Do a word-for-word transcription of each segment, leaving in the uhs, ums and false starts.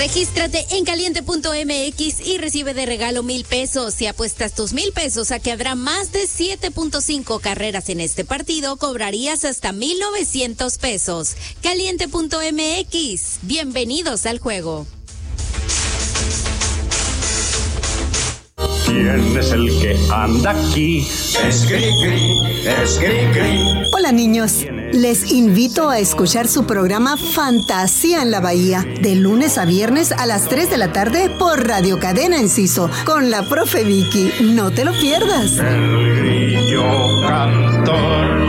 Regístrate en caliente punto m x y recibe de regalo mil pesos. Si apuestas tus mil pesos a que habrá más de siete punto cinco carreras en este partido, cobrarías hasta mil novecientos pesos. caliente punto m x. Bienvenidos al juego. ¿Quién es el que anda aquí? Es Cricri, es Cricri. Hola niños, les invito a escuchar su programa Fantasía en la Bahía, de lunes a viernes a las tres de la tarde por Radio Cadena Enciso, con la profe Vicky. No te lo pierdas. El grillo cantor.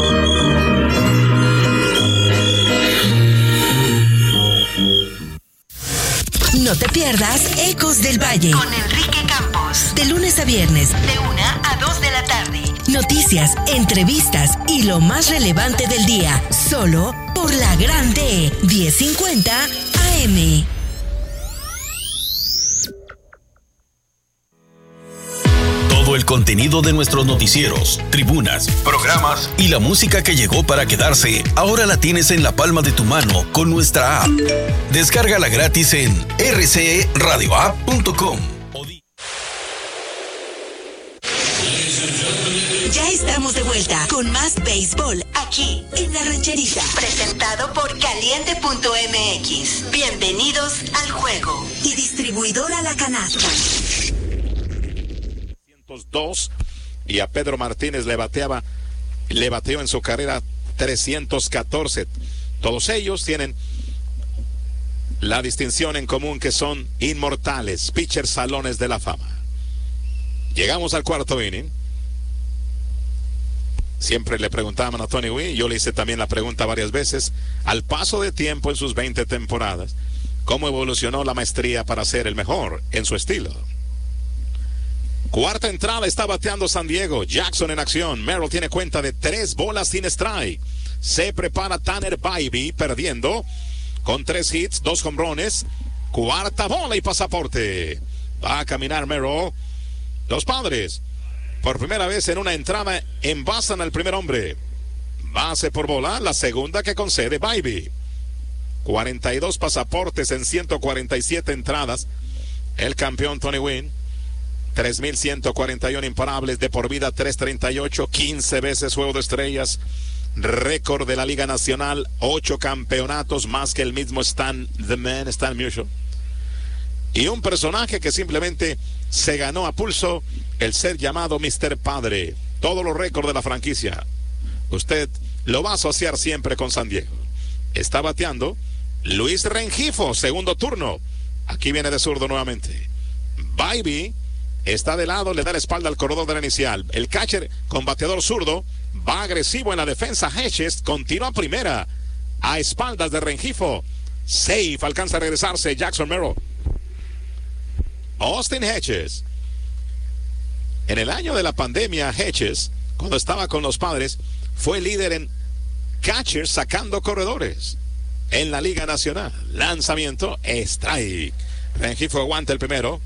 No te pierdas Ecos del Valle con Enrique Campos. De lunes a viernes, de una a dos de la tarde. Noticias, entrevistas y lo más relevante del día. Solo por la Grande diez cincuenta A M. Todo el contenido de nuestros noticieros, tribunas, programas y la música que llegó para quedarse, ahora la tienes en la palma de tu mano con nuestra app. Descárgala gratis en r c e radio app punto com. Ya estamos de vuelta con más béisbol aquí en La Rancherita. Presentado por caliente punto m x. Bienvenidos al juego. Y distribuidora La Canasta. dos y a Pedro Martínez le bateaba, le bateó en su carrera trescientos catorce. Todos ellos tienen la distinción en común que son inmortales, pitchers salones de la fama. Llegamos al cuarto inning. Siempre le preguntaban a Tony Gwynn, yo le hice también la pregunta varias veces, al paso de tiempo en sus veinte temporadas, ¿cómo evolucionó la maestría para ser el mejor en su estilo? Cuarta entrada, está bateando San Diego. Jackson en acción. Merrill tiene cuenta de tres bolas sin strike. Se prepara Tanner Bybee perdiendo con tres hits, dos jonrones. Cuarta bola y pasaporte. Va a caminar Merrill. Los Padres, por primera vez en una entrada, envasan al primer hombre. Base por bola, la segunda que concede Bybee. cuarenta y dos pasaportes en ciento cuarenta y siete entradas. El campeón Tony Gwynn. tres mil ciento cuarenta y uno imparables, de por vida trescientos treinta y ocho, quince veces Juego de Estrellas, récord de la Liga Nacional, ocho campeonatos más que el mismo Stan, The Man, Stan Musial. Y un personaje que simplemente se ganó a pulso el ser llamado mister Padre. Todos los récords de la franquicia, usted lo va a asociar siempre con San Diego. Está bateando Luis Rengifo, segundo turno. Aquí viene de zurdo nuevamente. Bybee está de lado, le da la espalda al corredor de la inicial. El catcher con bateador zurdo va agresivo en la defensa. Hedges continúa primera a espaldas de Rengifo. Safe, alcanza a regresarse Jackson Merrill. Austin Hedges. En el año de la pandemia, Hedges, cuando estaba con los Padres, fue líder en catchers sacando corredores en la Liga Nacional. Lanzamiento, strike. Rengifo aguanta el primero.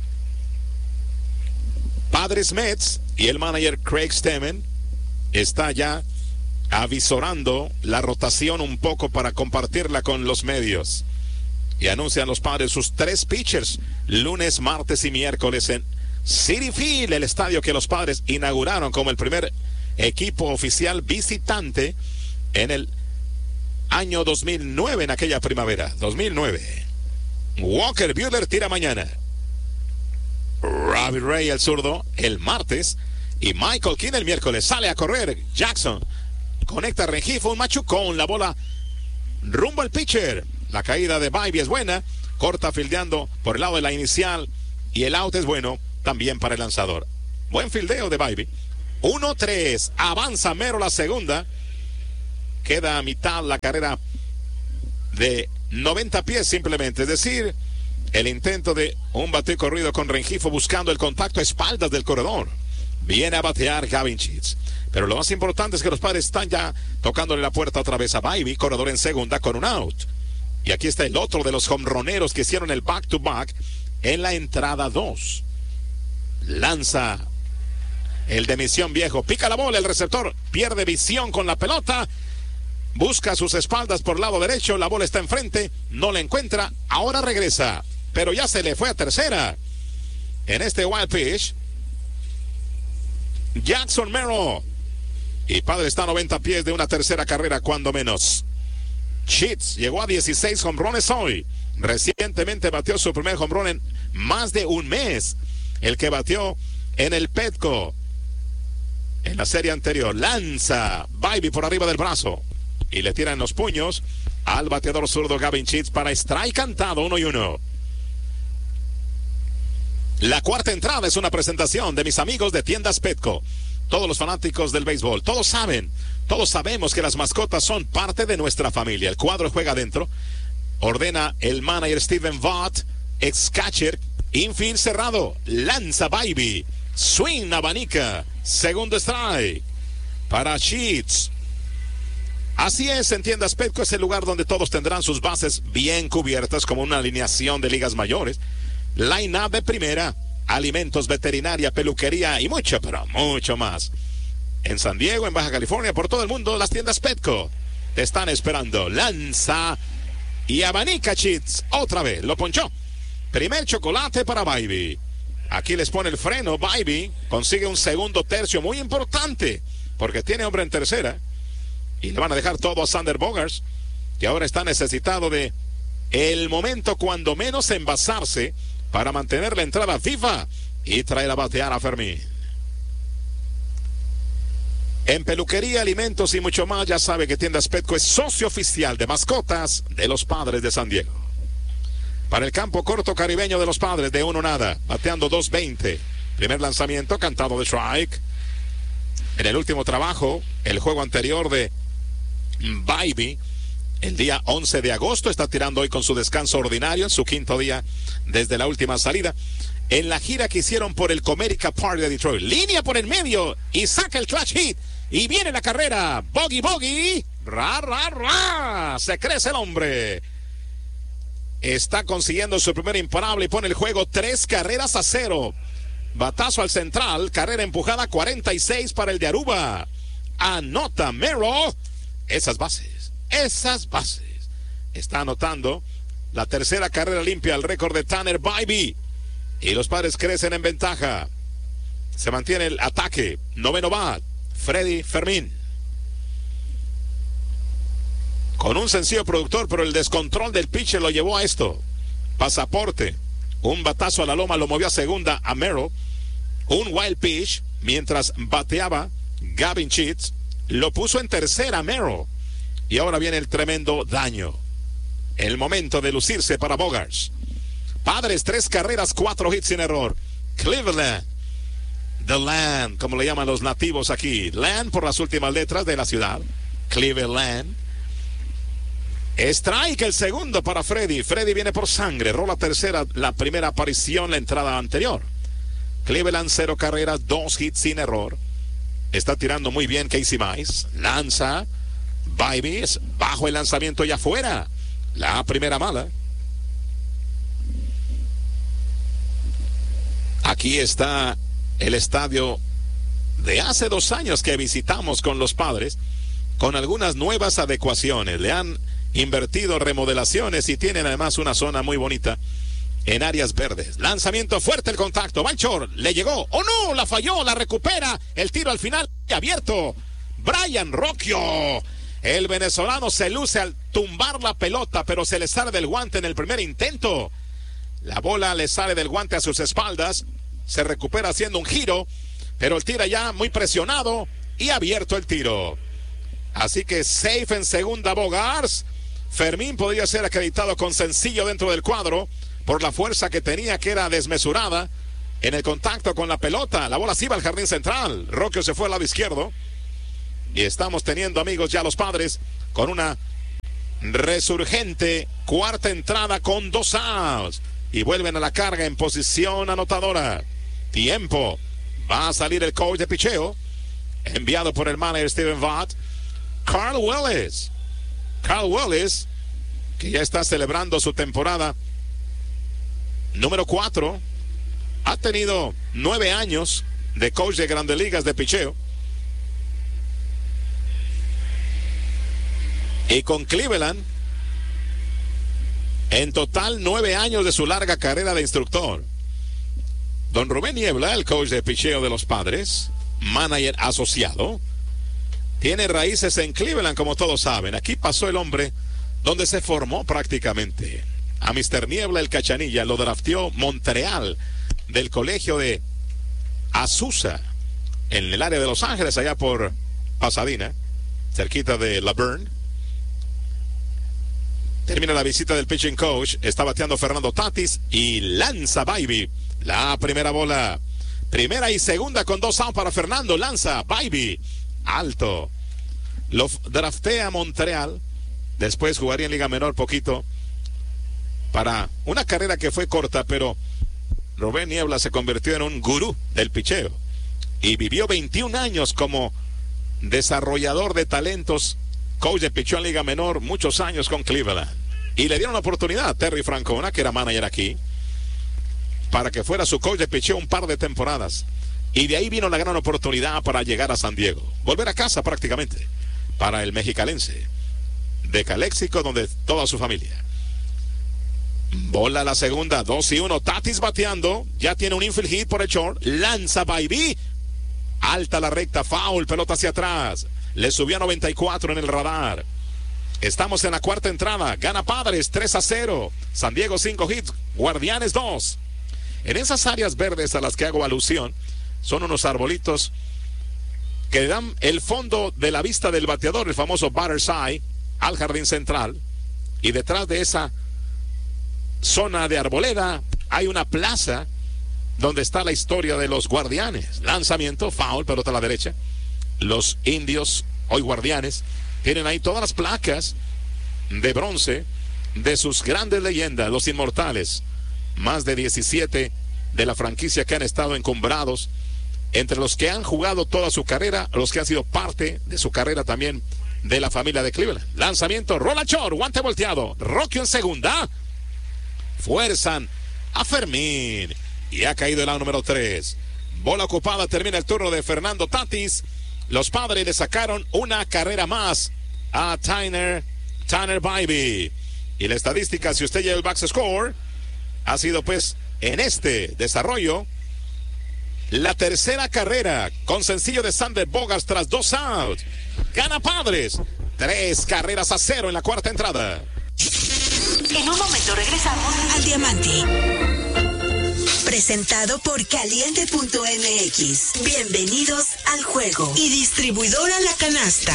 Padres Mets y el manager Craig Stammen está ya avisorando la rotación un poco para compartirla con los medios. Y anuncian los Padres sus tres pitchers lunes, martes y miércoles en Citi Field, el estadio que los Padres inauguraron como el primer equipo oficial visitante en el año dos mil nueve, en aquella primavera, dos mil nueve. Walker Buehler tira mañana. Robbie Ray, el zurdo, el martes. Y Michael King el miércoles. Sale a correr Jackson. Conecta a Rengifo, un machucón. La bola rumbo al pitcher. La caída de Bybee es buena. Corta fildeando por el lado de la inicial. Y el out es bueno también para el lanzador. Buen fildeo de Bybee. uno tres. Avanza Mero la segunda. Queda a mitad la carrera de noventa pies simplemente. Es decir, el intento de un bateo corrido con Rengifo buscando el contacto a espaldas del corredor. Viene a batear Gavin Sheets. Pero lo más importante es que los Padres están ya tocándole la puerta otra vez a Bybee, corredor en segunda con un out. Y aquí está el otro de los jonroneros que hicieron el back-to-back en la entrada dos. Lanza el de Misión Viejo. Pica la bola, el receptor pierde visión con la pelota. busca sus espaldas por lado derecho, la bola está enfrente, no la encuentra, ahora regresa, pero ya se le fue a tercera. En este wild pitch, Jackson Merrill. Y Padre está a noventa pies de una tercera carrera, cuando menos. Sheets llegó a dieciséis jonrones hoy. Recientemente batió su primer jonrón en más de un mes. El que batió en el Petco en la serie anterior. Lanza Bybee por arriba del brazo y le tiran los puños al bateador zurdo Gavin Sheets para strike cantado, uno y uno. La cuarta entrada es una presentación de mis amigos de Tiendas Petco. Todos los fanáticos del béisbol, todos saben, todos sabemos que las mascotas son parte de nuestra familia. El cuadro juega adentro, ordena el manager Steven Vaught, ex catcher, infield cerrado, lanza Bybee, swing abanica, segundo strike para Sheets. Así es, en Tiendas Petco es el lugar donde todos tendrán sus bases bien cubiertas como una alineación de ligas mayores, line-up de primera, alimentos, veterinaria, peluquería y mucho, pero mucho más. En San Diego, en Baja California, por todo el mundo, las Tiendas Petco te están esperando. Lanza y abanica Sheets, otra vez, lo ponchó. Primer chocolate para Bybee. Aquí les pone el freno. Bybee consigue un segundo tercio muy importante porque tiene hombre en tercera y le van a dejar todo a Xander Bogaerts, que ahora está necesitado de el momento cuando menos envasarse para mantener la entrada viva y traer a batear a Fermín. En peluquería, alimentos y mucho más, ya sabe que Tiendas Petco es socio oficial de mascotas de los Padres de San Diego. Para el campo corto caribeño de los Padres, de uno nada, bateando dos veinte. Primer lanzamiento, cantado de strike. En el último trabajo, el juego anterior de Bybee, el día once de agosto, está tirando hoy con su descanso ordinario, en su quinto día desde la última salida, en la gira que hicieron por el Comerica Park de Detroit. Línea por el medio y saca el clutch hit. Y viene la carrera. Bogey, bogey. Ra, ra, ra. Se crece el hombre. Está consiguiendo su primer imparable y pone el juego tres carreras a cero. Batazo al central. Carrera empujada cuarenta y seis para el de Aruba. Anota Merrill. Esas bases. Esas bases. Está anotando la tercera carrera limpia al récord de Tanner Bybee. Y los Padres crecen en ventaja. Se mantiene el ataque. Noveno bat. Freddy Fermín. Con un sencillo productor, pero el descontrol del pitcher lo llevó a esto. Pasaporte. Un batazo a la loma lo movió a segunda a Merrill. Un wild pitch mientras bateaba Gavin Sheets. Lo puso en tercera a Merrill. Y ahora viene el tremendo daño. El momento de lucirse para Bogaerts. Padres, tres carreras, cuatro hits sin error. Cleveland. The Land, como le llaman los nativos aquí. Land por las últimas letras de la ciudad. Cleveland. Strike el segundo para Freddy. Freddy viene por sangre. Rola tercera, la primera aparición, la entrada anterior. Cleveland, cero carreras, dos hits sin error. Está tirando muy bien Casey Mize. Lanza. Bybee es bajo el lanzamiento y afuera. La primera mala. Aquí está el estadio de hace dos años que visitamos con los Padres, con algunas nuevas adecuaciones. Le han invertido remodelaciones y tienen además una zona muy bonita en áreas verdes. Lanzamiento fuerte, el contacto. Va el short, le llegó. ¡Oh no! La falló, la recupera. El tiro al final abierto. Brian Rocchio. El venezolano se luce al tumbar la pelota, pero se le sale del guante en el primer intento. La bola le sale del guante a sus espaldas. Se recupera haciendo un giro, pero el tira ya muy presionado y abierto el tiro. Así que safe en segunda Bogaerts. Fermín podría ser acreditado con sencillo dentro del cuadro por la fuerza que tenía, que era desmesurada en el contacto con la pelota. La bola se iba al jardín central. Rocchio se fue al lado izquierdo. Y estamos teniendo, amigos, ya los Padres con una resurgente cuarta entrada con dos outs. Y vuelven a la carga en posición anotadora. Tiempo. Va a salir el coach de picheo, enviado por el manager Steven Vaught. Carl Willis. Carl Willis, que ya está celebrando su temporada número cuatro. Ha tenido nueve años de coach de Grandes Ligas de picheo. Y con Cleveland, en total nueve años de su larga carrera de instructor. Don Rubén Niebla, el coach de picheo de los Padres, manager asociado, tiene raíces en Cleveland, como todos saben. Aquí pasó el hombre donde se formó prácticamente. A mister Niebla, el Cachanilla, lo drafteó Montreal del colegio de Azusa, en el área de Los Ángeles, allá por Pasadena, cerquita de La Verne. Termina la visita del pitching coach, está bateando Fernando Tatis y lanza Baby. La primera bola, primera y segunda con dos outs para Fernando, lanza Baby, alto. Lo draftea Montreal, después jugaría en Liga Menor poquito, para una carrera que fue corta, pero Rubén Niebla se convirtió en un gurú del picheo y vivió veintiún años como desarrollador de talentos, coach de picheo en Liga Menor, muchos años con Cleveland. Y le dieron la oportunidad a Terry Francona, que era manager aquí, para que fuera su coach de picheo un par de temporadas. Y de ahí vino la gran oportunidad para llegar a San Diego. Volver a casa prácticamente, para el mexicalense de Calexico, donde toda su familia. Bola la segunda, dos y uno. Tatis bateando, ya tiene un infield hit por el short. Lanza Baby. Alta la recta, foul, pelota hacia atrás. Le subió a noventa y cuatro en el radar. Estamos en la cuarta entrada. Gana Padres tres a cero. San Diego cinco hits, Guardianes dos. En esas áreas verdes a las que hago alusión, son unos arbolitos que dan el fondo de la vista del bateador, el famoso batter's eye, al jardín central. Y detrás de esa zona de arboleda hay una plaza donde está la historia de los Guardianes. Lanzamiento, foul, pelota a la derecha. Los indios, hoy Guardianes, tienen ahí todas las placas de bronce de sus grandes leyendas, los inmortales. Más de diecisiete de la franquicia que han estado encumbrados, entre los que han jugado toda su carrera, los que han sido parte de su carrera también de la familia de Cleveland. Lanzamiento, rola short, guante volteado, Rocky en segunda. Fuerzan a Fermín y ha caído el out número tres. Bola ocupada, termina el turno de Fernando Tatis. Los Padres le sacaron una carrera más a Tanner, Tanner Bybee. Y la estadística, si usted lleva el box score, ha sido pues en este desarrollo la tercera carrera con sencillo de Sander Bogaerts tras dos outs. Gana Padres, tres carreras a cero en la cuarta entrada. En un momento regresamos al Diamante. Presentado por Caliente punto M X. Bienvenidos al juego. Y distribuidora La Canasta.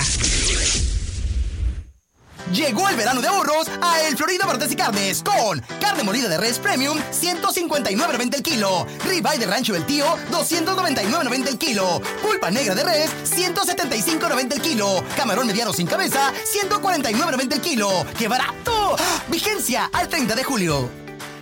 Llegó el verano de ahorros a El Florida Martes y Carnes con carne molida de res premium ciento cincuenta y nueve noventa el kilo, ribeye de rancho del tío doscientos noventa y nueve noventa el kilo, pulpa negra de res ciento setenta y cinco noventa el kilo, camarón mediano sin cabeza ciento cuarenta y nueve noventa el kilo. ¡Qué barato! Vigencia al treinta de julio.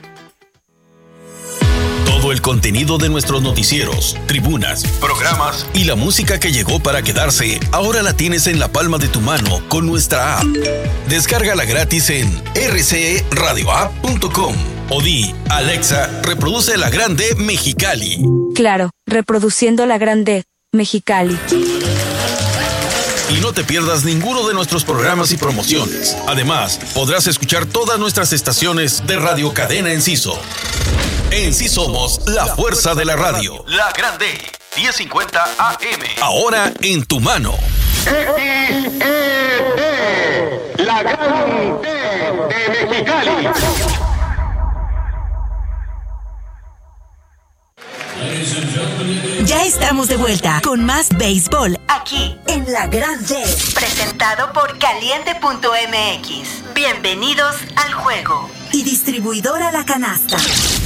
Todo el contenido de nuestros noticieros, tribunas, programas y la música que llegó para quedarse, ahora la tienes en la palma de tu mano con nuestra app. Descárgala gratis en r c e radio app punto com o di, Alexa, reproduce La Grande Mexicali. Claro, reproduciendo La Grande Mexicali. Y no te pierdas ninguno de nuestros programas y promociones. Además, podrás escuchar todas nuestras estaciones de Radio Cadena Enciso. En sí somos la fuerza de la radio. La Grande, diez cincuenta A M. Ahora en tu mano. X E D, La Grande de Mexicali. Ya estamos de vuelta con más béisbol aquí en La Grande. Presentado por Caliente punto M X. Bienvenidos al juego. Y distribuidora La Canasta.